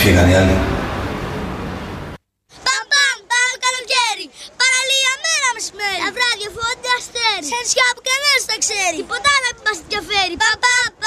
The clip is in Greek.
Φύγανε οι άλλοι. Παμ, πάμε καλοκαίρι. Παραλία μέρα μεσημέρι. Τα βράδια φώτα αστέρι. Σε νησιά που κανένας τα ξέρει. Τίποτα άλλο μην μας ενδιαφέρει. Παμ.